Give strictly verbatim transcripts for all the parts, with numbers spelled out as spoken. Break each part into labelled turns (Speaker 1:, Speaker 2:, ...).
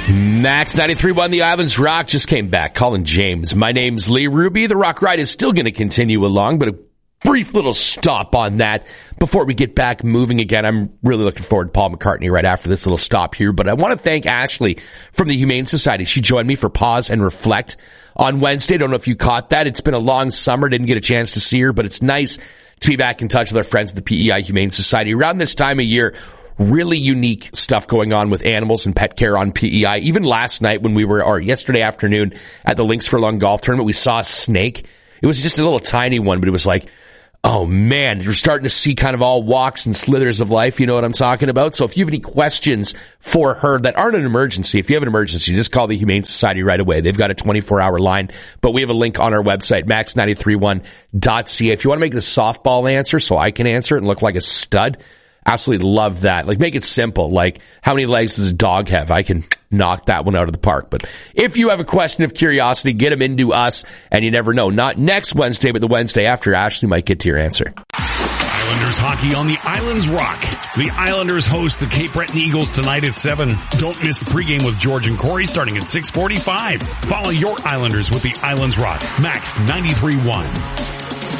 Speaker 1: Max ninety-three point one, The Islands Rock just came back. Colin James. My name's Lee Ruby. The Rock Ride is still going to continue along, but a brief little stop on that before we get back moving again. I'm really looking forward to Paul McCartney right after this little stop here, but I want to thank Ashley from the Humane Society. She joined me for Pause and Reflect on Wednesday. Don't know if you caught that. It's been a long summer. Didn't get a chance to see her, but it's nice to be back in touch with our friends at the P E I Humane Society. Around this time of year, really unique stuff going on with animals and pet care on P E I. Even last night when we were, or yesterday afternoon at the Links for Long Golf Tournament, we saw a snake. It was just a little tiny one, but it was like, oh man, you're starting to see kind of all walks and slithers of life. You know what I'm talking about? So if you have any questions for her that aren't an emergency, if you have an emergency, just call the Humane Society right away. They've got a twenty-four hour line, but we have a link on our website, max nine three one dot c a. If you want to make it a softball answer so I can answer it and look like a stud, absolutely love that. Like, make it simple. Like, how many legs does a dog have? I can knock that one out of the park. But if you have a question of curiosity, get them into us, and you never know. Not next Wednesday, but the Wednesday after, Ashley might get to your answer.
Speaker 2: Islanders hockey on the Islands Rock. The Islanders host the Cape Breton Eagles tonight at seven. Don't miss the pregame with George and Corey starting at six forty-five. Follow your Islanders with the Islands Rock. Max ninety-three point one.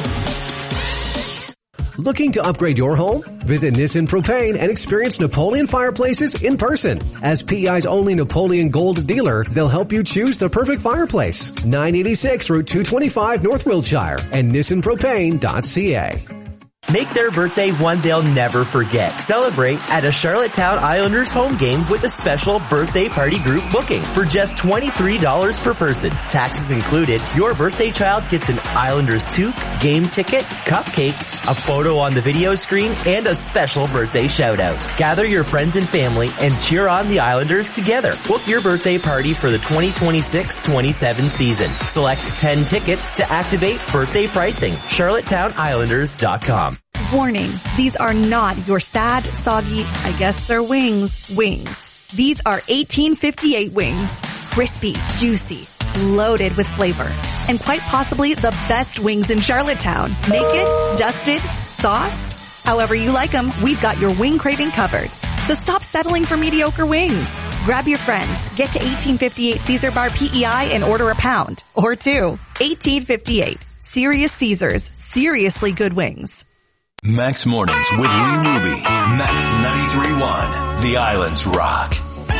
Speaker 3: Looking to upgrade your home? Visit Nissan Propane and experience Napoleon fireplaces in person. As P E I's only Napoleon Gold dealer, they'll help you choose the perfect fireplace. nine eighty-six Route two twenty-five North Wiltshire and nissan propane dot c a.
Speaker 4: Make their birthday one they'll never forget. Celebrate at a Charlottetown Islanders home game with a special birthday party group booking for just twenty-three dollars per person. Taxes included. Your birthday child gets an Islanders toque, game ticket, cupcakes, a photo on the video screen, and a special birthday shout out. Gather your friends and family and cheer on the Islanders together. Book your birthday party for the twenty twenty-six twenty-seven season. Select ten tickets to activate birthday pricing. charlottetown islanders dot com.
Speaker 5: Warning, these are not your sad, soggy, I guess they're wings, wings. These are eighteen fifty-eight wings. Crispy, juicy, loaded with flavor, and quite possibly the best wings in Charlottetown. Naked, dusted, sauced, however you like them, we've got your wing craving covered. So stop settling for mediocre wings. Grab your friends, get to eighteen fifty-eight Caesar Bar P E I and order a pound or two. eighteen fifty-eight. Serious Caesars. Seriously good wings.
Speaker 6: Max Mornings with Lee Ruby. Max ninety-three point one. The Islands Rock.